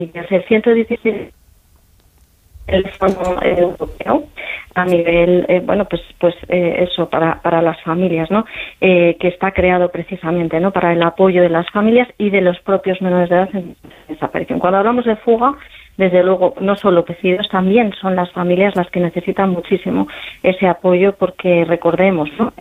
el 116 el Fondo Europeo a nivel, eso para las familias, ¿no? Que está creado precisamente, ¿no? Para el apoyo de las familias y de los propios menores de edad en desaparición. Cuando hablamos de fuga, desde luego, no solo pecidos, también son las familias las que necesitan muchísimo ese apoyo, porque recordemos, ¿no?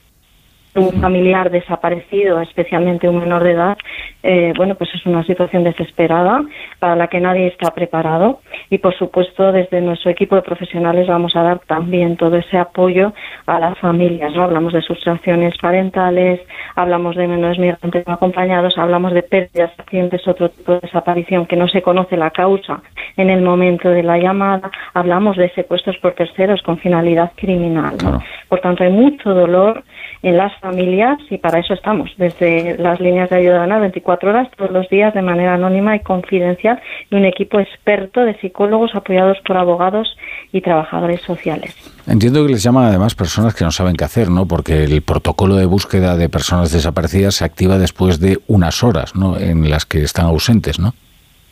Un familiar desaparecido, especialmente un menor de edad, es una situación desesperada para la que nadie está preparado, y por supuesto desde nuestro equipo de profesionales vamos a dar también todo ese apoyo a las familias, ¿no? Hablamos de sustracciones parentales, hablamos de menores migrantes no acompañados, hablamos de pérdidas accidentes, otro tipo de desaparición que no se conoce la causa en el momento de la llamada, hablamos de secuestros por terceros con finalidad criminal, ¿no? Claro. Por tanto, hay mucho dolor en las familias, y para eso estamos desde las líneas de ayuda ANAR 24 horas todos los días de manera anónima y confidencial, y un equipo experto de psicólogos apoyados por abogados y trabajadores sociales. Entiendo que les llaman además personas que no saben qué hacer, ¿no? Porque el protocolo de búsqueda de personas desaparecidas se activa después de unas horas, ¿no? En las que están ausentes, ¿no?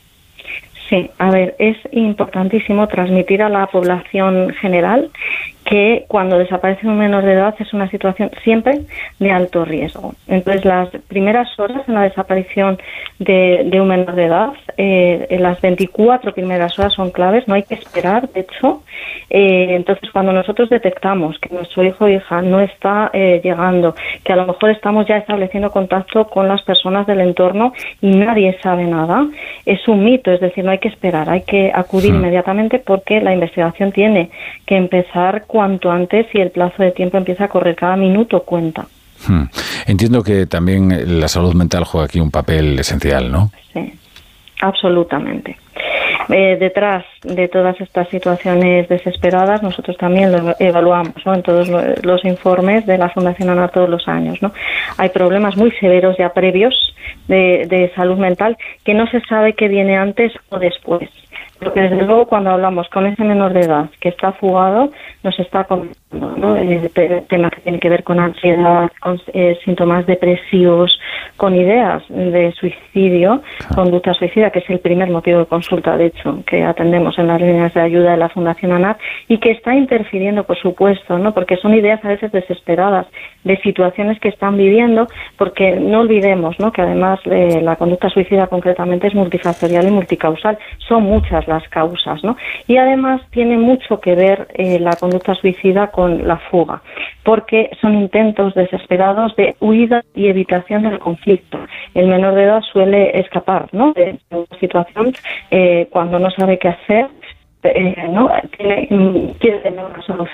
Sí, a ver, es importantísimo transmitir a la población general que cuando desaparece un menor de edad es una situación siempre de alto riesgo. Entonces, las primeras horas en la desaparición de un menor de edad, en las 24 primeras horas son claves, no hay que esperar, de hecho. Entonces, cuando nosotros detectamos que nuestro hijo o hija no está llegando, que a lo mejor estamos ya estableciendo contacto con las personas del entorno y nadie sabe nada, es un mito, es decir, no hay que esperar, hay que acudir inmediatamente, porque la investigación tiene que empezar cuanto antes y el plazo de tiempo empieza a correr, cada minuto cuenta. Entiendo que también la salud mental juega aquí un papel esencial, ¿no? Sí, absolutamente. Detrás de todas estas situaciones desesperadas, nosotros también lo evaluamos, ¿no? En todos los informes de la Fundación ANAR todos los años, ¿no? Hay problemas muy severos ya previos de salud mental que no se sabe qué viene antes o después. Porque desde luego cuando hablamos con ese menor de edad que está fugado, nos está comentando, ¿no? Temas que tienen que ver con ansiedad, con síntomas depresivos, con ideas de suicidio, conducta suicida, que es el primer motivo de consulta, de hecho, que atendemos en las líneas de ayuda de la Fundación ANAR, y que está interfiriendo, por supuesto, ¿no? Porque son ideas a veces desesperadas de situaciones que están viviendo, porque no olvidemos, ¿no? Que además la conducta suicida concretamente es multifactorial y multicausal, son muchas las causas, ¿no? Y además tiene mucho que ver la conducta suicida con la fuga, porque son intentos desesperados de huida y evitación del conflicto. El menor de edad suele escapar, ¿no? De una situación cuando no sabe qué hacer, ¿no? Quiere tener una solución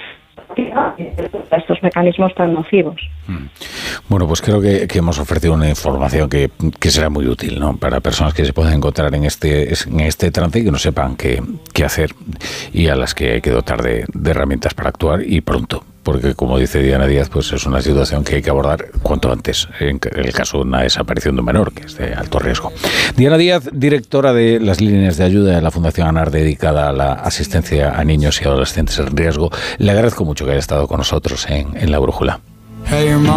a estos mecanismos tan nocivos. Bueno, pues creo que hemos ofrecido una información que será muy útil, ¿no? Para personas que se puedan encontrar en este trance y que no sepan qué hacer, y a las que hay que dotar de herramientas para actuar, y pronto. Porque, como dice Diana Díaz, pues es una situación que hay que abordar cuanto antes, en el caso de una desaparición de un menor, que es de alto riesgo. Diana Díaz, directora de las líneas de ayuda de la Fundación ANAR, dedicada a la asistencia a niños y adolescentes en riesgo. Le agradezco mucho que haya estado con nosotros en La Brújula.